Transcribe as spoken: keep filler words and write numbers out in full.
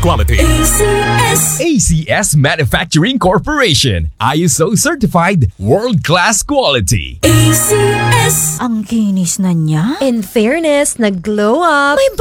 Quality. A C S. A C S Manufacturing Corporation. I S O certified world-class quality. A C S. Ang kinis na niya. In fairness, nag-glow up. May